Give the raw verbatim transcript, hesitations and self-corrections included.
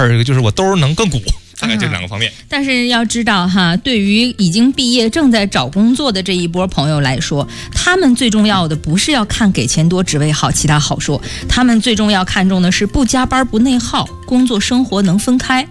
二一个就是我兜能更鼓。大概这两个方面、 嗯、但是要知道哈，对于已经毕业正在找工作的这一波朋友来说，他们最重要的不是要看给钱多职位好其他好说，他们最重要看重的是不加班不内耗，工作生活能分开。